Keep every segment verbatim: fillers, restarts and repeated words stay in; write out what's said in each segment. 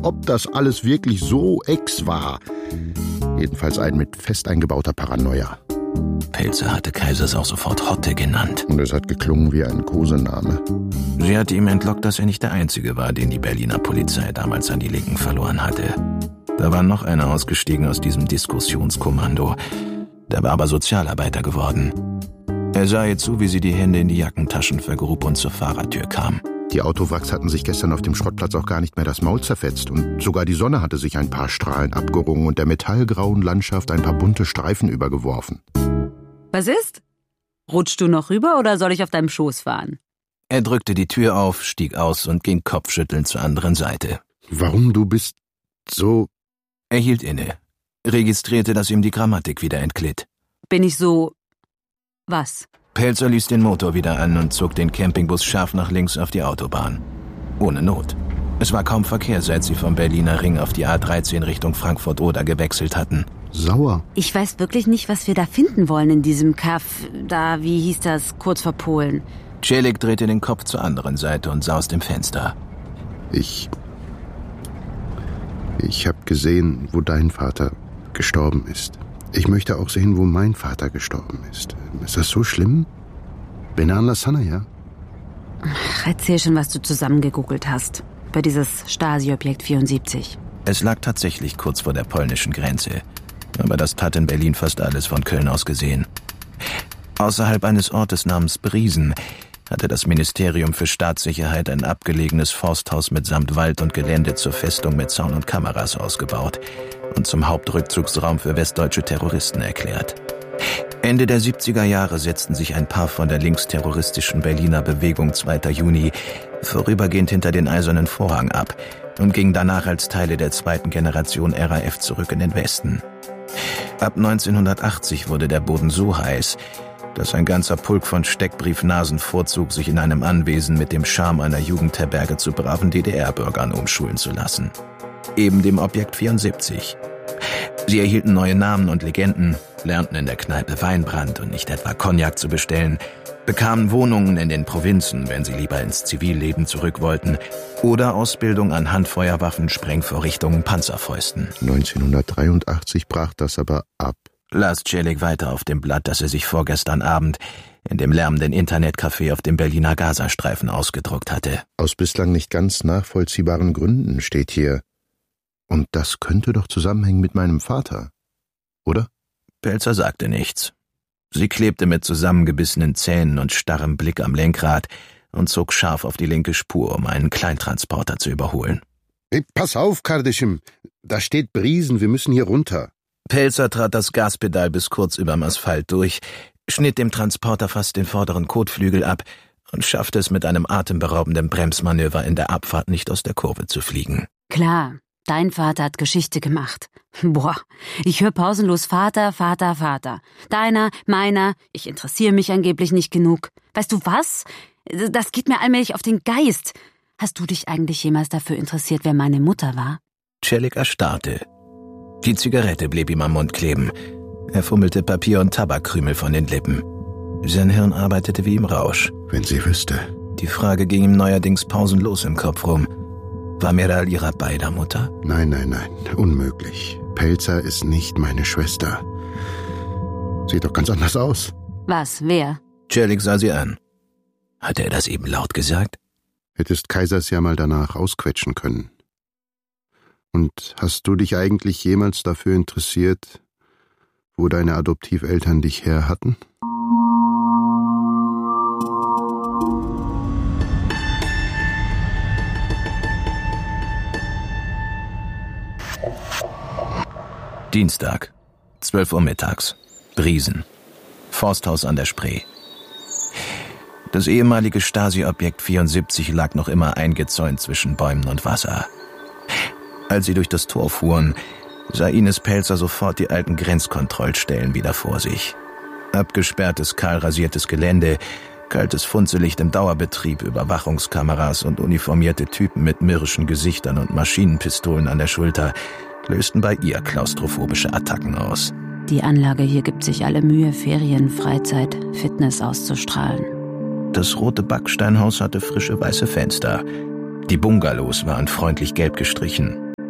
ob das alles wirklich so ex war. Jedenfalls ein mit fest eingebauter Paranoia. Pelzer hatte Kaisers auch sofort Hotte genannt. Und es hat geklungen wie ein Kosename. Sie hatte ihm entlockt, dass er nicht der Einzige war, den die Berliner Polizei damals an die Linken verloren hatte. Da war noch einer ausgestiegen aus diesem Diskussionskommando. Der war aber Sozialarbeiter geworden. Er sah ihr zu, wie sie die Hände in die Jackentaschen vergrub und zur Fahrertür kam. Die Autowracks hatten sich gestern auf dem Schrottplatz auch gar nicht mehr das Maul zerfetzt. Und sogar die Sonne hatte sich ein paar Strahlen abgerungen und der metallgrauen Landschaft ein paar bunte Streifen übergeworfen. Was ist? Rutschst du noch rüber oder soll ich auf deinem Schoß fahren? Er drückte die Tür auf, stieg aus und ging kopfschüttelnd zur anderen Seite. Warum, du bist so... Er hielt inne, registrierte, dass ihm die Grammatik wieder entglitt. Bin ich so... was? Pelzer ließ den Motor wieder an und zog den Campingbus scharf nach links auf die Autobahn. Ohne Not. Es war kaum Verkehr, seit sie vom Berliner Ring auf die A dreizehn Richtung Frankfurt-Oder gewechselt hatten. Sauer. Ich weiß wirklich nicht, was wir da finden wollen in diesem Kaff, da, wie hieß das, kurz vor Polen. Celik drehte den Kopf zur anderen Seite und sah aus dem Fenster. Ich... Ich habe gesehen, wo dein Vater gestorben ist. Ich möchte auch sehen, wo mein Vater gestorben ist. Ist das so schlimm? Benan Sanaya? Ach, erzähl schon, was du zusammengegoogelt hast. Über dieses Stasi-Objekt vierundsiebzig. Es lag tatsächlich kurz vor der polnischen Grenze. Aber das tat in Berlin fast alles von Köln aus gesehen. Außerhalb eines Ortes namens Briesen hatte das Ministerium für Staatssicherheit ein abgelegenes Forsthaus mitsamt Wald und Gelände zur Festung mit Zaun und Kameras ausgebaut und zum Hauptrückzugsraum für westdeutsche Terroristen erklärt. Ende der siebziger Jahre setzten sich ein paar von der linksterroristischen Berliner Bewegung zweiter Juni vorübergehend hinter den Eisernen Vorhang ab und gingen danach als Teile der zweiten Generation R A F zurück in den Westen. Ab neunzehnhundertachtzig wurde der Boden so heiß, dass ein ganzer Pulk von Steckbriefnasen vorzog, sich in einem Anwesen mit dem Charme einer Jugendherberge zu braven D D R-Bürgern umschulen zu lassen. Eben dem Objekt vierundsiebzig. Sie erhielten neue Namen und Legenden, lernten in der Kneipe Weinbrand und nicht etwa Cognac zu bestellen, bekamen Wohnungen in den Provinzen, wenn sie lieber ins Zivilleben zurück wollten, oder Ausbildung an Handfeuerwaffen, Sprengvorrichtungen, Panzerfäusten. neunzehnhundertdreiundachtzig brach das aber ab. Las Celik weiter auf dem Blatt, das er sich vorgestern Abend in dem lärmenden Internetcafé auf dem Berliner Gazastreifen ausgedruckt hatte. Aus bislang nicht ganz nachvollziehbaren Gründen steht hier. Und das könnte doch zusammenhängen mit meinem Vater, oder? Pelzer sagte nichts. Sie klebte mit zusammengebissenen Zähnen und starrem Blick am Lenkrad und zog scharf auf die linke Spur, um einen Kleintransporter zu überholen. Hey, pass auf, Kardeschim. Da steht Briesen, wir müssen hier runter. Pelzer trat das Gaspedal bis kurz überm Asphalt durch, schnitt dem Transporter fast den vorderen Kotflügel ab und schaffte es mit einem atemberaubenden Bremsmanöver in der Abfahrt nicht aus der Kurve zu fliegen. Klar, dein Vater hat Geschichte gemacht. Boah, ich höre pausenlos Vater, Vater, Vater. Deiner, meiner, ich interessiere mich angeblich nicht genug. Weißt du was? Das geht mir allmählich auf den Geist. Hast du dich eigentlich jemals dafür interessiert, wer meine Mutter war? Celik erstarrte. Die Zigarette blieb ihm am Mund kleben. Er fummelte Papier und Tabakkrümel von den Lippen. Sein Hirn arbeitete wie im Rausch. Wenn sie wüsste. Die Frage ging ihm neuerdings pausenlos im Kopf rum. War Meral ihrer beider Mutter? Nein, nein, nein, unmöglich. Pelzer ist nicht meine Schwester. Sieht doch ganz anders aus. Was, wer? Celik sah sie an. Hatte er das eben laut gesagt? Hättest Kaisers ja mal danach ausquetschen können. Und hast du dich eigentlich jemals dafür interessiert, wo deine Adoptiveltern dich her hatten? Dienstag, zwölf Uhr mittags, Briesen, Forsthaus an der Spree. Das ehemalige Stasi-Objekt vierundsiebzig lag noch immer eingezäunt zwischen Bäumen und Wasser. Als sie durch das Tor fuhren, sah Ines Pelzer sofort die alten Grenzkontrollstellen wieder vor sich. Abgesperrtes, kahlrasiertes Gelände, kaltes Funzellicht im Dauerbetrieb, Überwachungskameras und uniformierte Typen mit mürrischen Gesichtern und Maschinenpistolen an der Schulter lösten bei ihr klaustrophobische Attacken aus. Die Anlage hier gibt sich alle Mühe, Ferien, Freizeit, Fitness auszustrahlen. Das rote Backsteinhaus hatte frische weiße Fenster. Die Bungalows waren freundlich gelb gestrichen.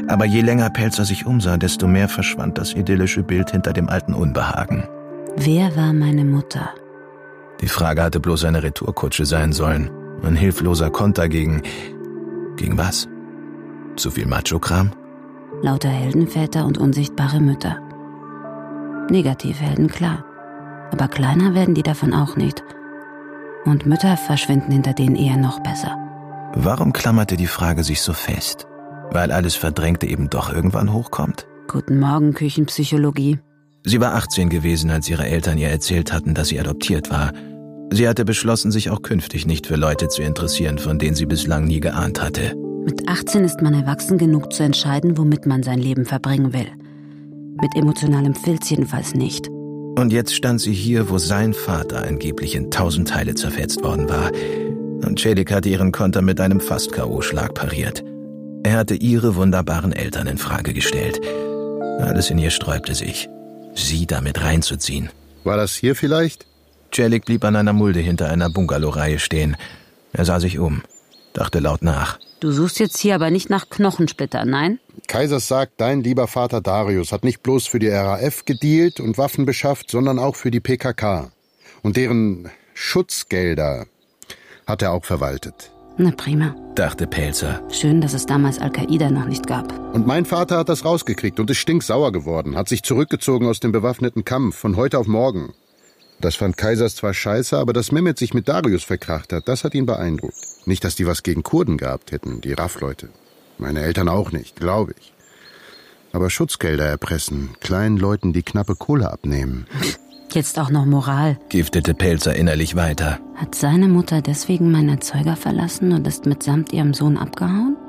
Aber je länger Pelzer sich umsah, desto mehr verschwand das idyllische Bild hinter dem alten Unbehagen. Wer war meine Mutter? Die Frage hatte bloß eine Retourkutsche sein sollen. Ein hilfloser Konter gegen... Gegen was? Zu viel Macho-Kram? Lauter Heldenväter und unsichtbare Mütter. Negativhelden, klar. Aber kleiner werden die davon auch nicht. Und Mütter verschwinden hinter denen eher noch besser. Warum klammerte die Frage sich so fest? Weil alles Verdrängte eben doch irgendwann hochkommt? Guten Morgen, Küchenpsychologie. Sie war achtzehn gewesen, als ihre Eltern ihr erzählt hatten, dass sie adoptiert war. Sie hatte beschlossen, sich auch künftig nicht für Leute zu interessieren, von denen sie bislang nie geahnt hatte. Mit achtzehn ist man erwachsen genug zu entscheiden, womit man sein Leben verbringen will. Mit emotionalem Filz jedenfalls nicht. Und jetzt stand sie hier, wo sein Vater angeblich in tausend Teile zerfetzt worden war. Und Celik hatte ihren Konter mit einem Fast-K O-Schlag pariert. Er hatte ihre wunderbaren Eltern in Frage gestellt. Alles in ihr sträubte sich, sie damit reinzuziehen. War das hier vielleicht? Celik blieb an einer Mulde hinter einer Bungalow-Reihe stehen. Er sah sich um, dachte laut nach. Du suchst jetzt hier aber nicht nach Knochensplittern, nein? Kaisers sagt, dein lieber Vater Darius hat nicht bloß für die R A F gedealt und Waffen beschafft, sondern auch für die P K K. Und deren Schutzgelder hat er auch verwaltet. Na prima, dachte Pelzer. Schön, dass es damals Al-Qaida noch nicht gab. Und mein Vater hat das rausgekriegt und ist stinksauer geworden, hat sich zurückgezogen aus dem bewaffneten Kampf, von heute auf morgen. Das fand Kaisers zwar scheiße, aber dass Mehmet sich mit Darius verkracht hat, das hat ihn beeindruckt. Nicht, dass die was gegen Kurden gehabt hätten, die R A F-Leute. Meine Eltern auch nicht, glaube ich. Aber Schutzgelder erpressen, kleinen Leuten die knappe Kohle abnehmen. Jetzt auch noch Moral, giftete Pelzer innerlich weiter. Hat seine Mutter deswegen meinen Erzeuger verlassen und ist mitsamt ihrem Sohn abgehauen?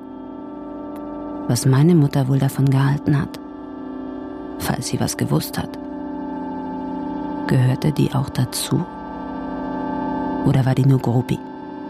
Was meine Mutter wohl davon gehalten hat? Falls sie was gewusst hat. Gehörte die auch dazu? Oder war die nur Groupie?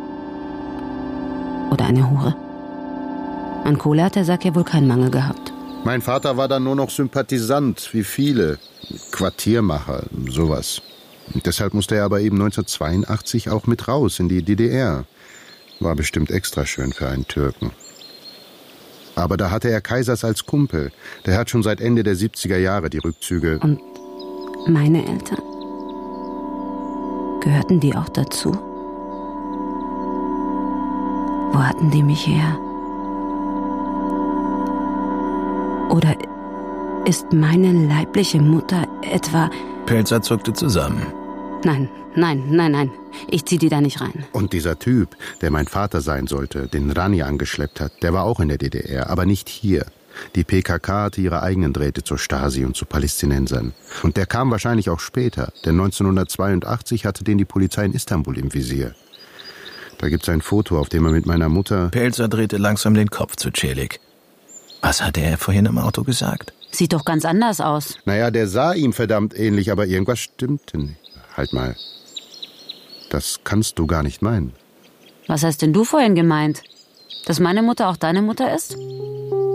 Oder eine Hure? An Kohle hat der Sack ja wohl keinen Mangel gehabt. Mein Vater war dann nur noch Sympathisant, wie viele. Quartiermacher, sowas. Und deshalb musste er aber eben neunzehnhundertzweiundachtzig auch mit raus in die D D R. War bestimmt extra schön für einen Türken. Aber da hatte er Kaisers als Kumpel. Der hat schon seit Ende der siebziger Jahre die Rückzüge. Und meine Eltern? Gehörten die auch dazu? Wo hatten die mich her? Oder ist meine leibliche Mutter etwa... Pelzer zuckte zusammen. Nein, nein, nein, nein. Ich zieh die da nicht rein. Und dieser Typ, der mein Vater sein sollte, den Rani angeschleppt hat, der war auch in der D D R, aber nicht hier. Die P K K hatte ihre eigenen Drähte zur Stasi und zu Palästinensern. Und der kam wahrscheinlich auch später, denn neunzehnhundertzweiundachtzig hatte den die Polizei in Istanbul im Visier. Da gibt's ein Foto, auf dem er mit meiner Mutter... Pelzer drehte langsam den Kopf zu Celik. Was hatte er vorhin im Auto gesagt? Sieht doch ganz anders aus. Naja, der sah ihm verdammt ähnlich, aber irgendwas stimmte nicht. Halt mal. Das kannst du gar nicht meinen. Was hast denn du vorhin gemeint? Dass meine Mutter auch deine Mutter ist?